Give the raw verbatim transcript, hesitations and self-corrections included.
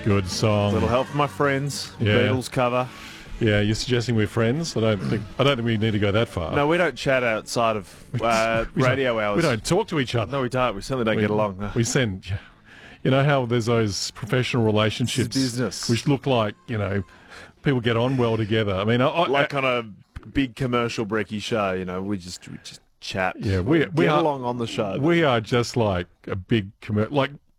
Good song. Little help from my friends. Yeah. Beatles cover. Yeah, you're suggesting we're friends? I don't think I don't think we need to go that far. No, we don't chat outside of uh, We radio don't- hours. We don't talk to each other. No, we don't. We certainly don't we, get along. No. We send, you know how there's those professional relationships, business. which look like, you know, people get on well together. I mean, I, I, Like on a big commercial breaky show, you know, we just we just chat. Yeah, we- we get are- along on the show. we are just like a big commer- like